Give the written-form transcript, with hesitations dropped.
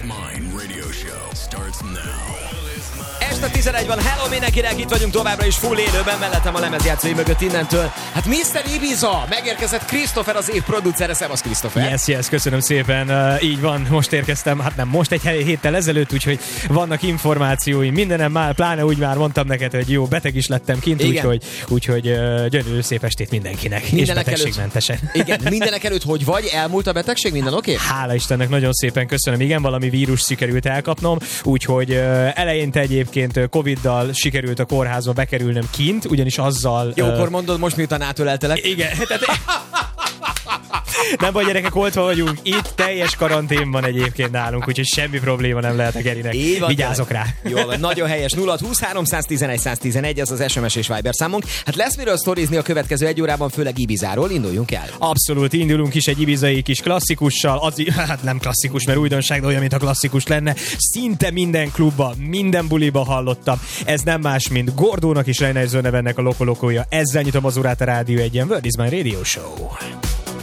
Mine Radio Show starts now. Este 11 van, hello mindenkinek, itt vagyunk továbbra is full élőben, mellettem a lemezjátszói mögött innentől. Hát Mr. Ibiza, megérkezett Christopher, az év producere, szevasz Christopher. Yes, köszönöm szépen, így van, most érkeztem, hát nem most, egy héttel ezelőtt, úgyhogy vannak információim, mindenem már, pláne úgy már mondtam neked, hogy jó, beteg is lettem kint, úgyhogy gyönyörű szép estét mindenkinek, mindenek és betegségmentesen. Igen, mindenek előtt hogy vagy? Elmúlt a betegség, minden oké? Hála Istennek, nagyon szépen köszönöm, igen, valami vírus sikerült elkapnom, úgyhogy eleinte egyébként Covid-dal sikerült a kórházba bekerülnöm kint, ugyanis azzal... Jókor mondod, most miután átöleltelek. Igen, tehát... Nem baj, gyerekek, oltva vagyunk. Itt teljes karantén van egyébként nálunk, úgyhogy semmi probléma nem lehet a Gerinek. Vigyázok rá. Jó, nagyon helyes. 0-20 311 111, ez az SMS és Viber számunk. Hát lesz miről sztorizni a következő egy órában, főleg Ibizáról. Induljunk el. Abszolút, indulunk is egy ibizai kis klasszikussal. Hát nem klasszikus, mert újdonság, de olyan, mint a klasszikus lenne. Szinte minden klubban, minden buliba hallottam. Ez nem más, mint Gordónak és Reiner Zönevennek a Lokolokója. Ezzel nyitom az órát a Rádió 1-en. World is my Radio Show.